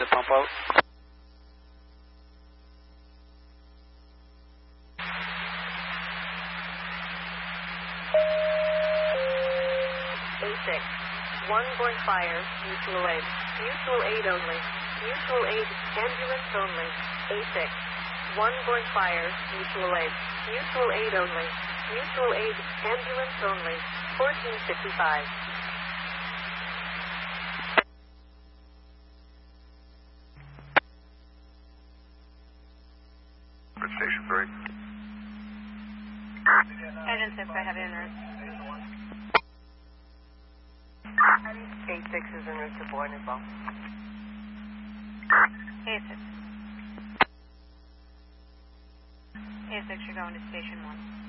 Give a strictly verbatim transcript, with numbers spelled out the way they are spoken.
to pump out. A six. One point fire, mutual aid. Mutual aid only. Mutual aid, ambulance only. A six. One point fire, mutual aid. Mutual aid only. Mutual aid, ambulance only. fourteen fifty-five. Station three. Engine six, I have en route. A six is en route to Bourne as well. A six. A six, you're going to station one.